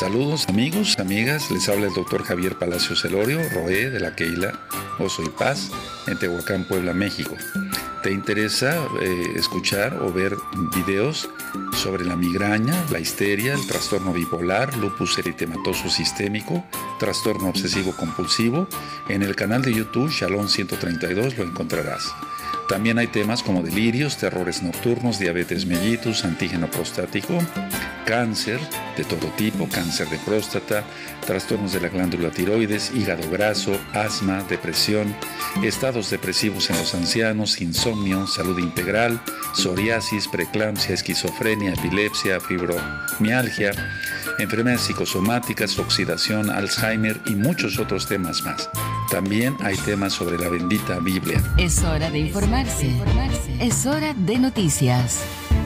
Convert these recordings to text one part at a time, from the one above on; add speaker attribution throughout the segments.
Speaker 1: Saludos amigos, amigas, les habla el doctor Javier Palacios Elorio, Roé de la Keila Oso y Paz, en Tehuacán, Puebla, México. ¿Te interesa escuchar o ver videos sobre la migraña, la histeria, el trastorno bipolar, lupus eritematoso sistémico, trastorno obsesivo compulsivo? En el canal de YouTube Shalom 132 lo encontrarás. También hay temas como delirios, terrores nocturnos, diabetes mellitus, antígeno prostático, cáncer de todo tipo, cáncer de próstata, trastornos de la glándula tiroides, hígado graso, asma, depresión, estados depresivos en los ancianos, insomnio, salud integral, psoriasis, preeclampsia, esquizofrenia, epilepsia, fibromialgia, enfermedades psicosomáticas, oxidación, Alzheimer y muchos otros temas más. También hay temas sobre la bendita Biblia.
Speaker 2: Es hora de informarse. Es hora de noticias.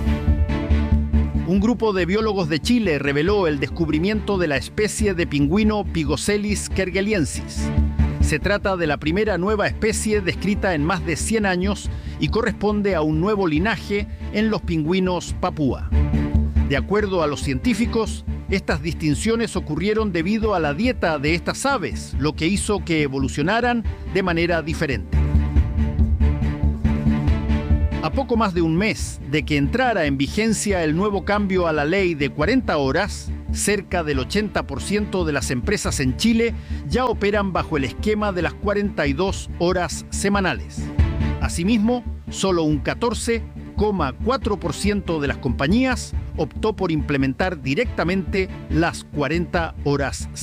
Speaker 3: Un grupo de biólogos de Chile reveló el descubrimiento de la especie de pingüino Pygocelis kergueliensis. Se trata de la primera nueva especie descrita en más de 100 años y corresponde a un nuevo linaje en los pingüinos papúa. De acuerdo a los científicos, estas distinciones ocurrieron debido a la dieta de estas aves, lo que hizo que evolucionaran de manera diferente. A poco más de un mes de que entrara en vigencia el nuevo cambio a la ley de 40 horas, cerca del 80% de las empresas en Chile ya operan bajo el esquema de las 42 horas semanales. Asimismo, solo un 14,4% de las compañías optó por implementar directamente las 40 horas